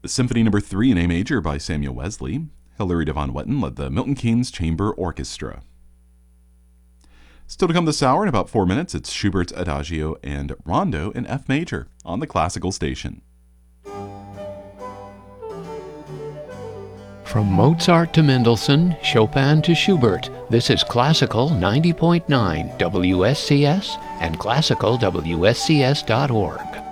Symphony No. 3 in A major by Samuel Wesley. Hilary Devon Wetton led the Milton Keynes Chamber Orchestra. Still to come this hour in about 4 minutes, it's Schubert's Adagio and Rondo in F major on the Classical Station. From Mozart to Mendelssohn, Chopin to Schubert, this is Classical 90.9 WSCS and classicalwscs.org.